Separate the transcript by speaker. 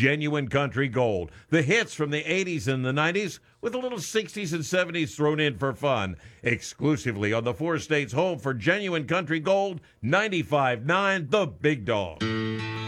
Speaker 1: Genuine Country Gold. The hits from the 80s and the 90s with a little 60s and 70s thrown in for fun. Exclusively on the four states home for Genuine Country Gold, 95.9 The Big Dog.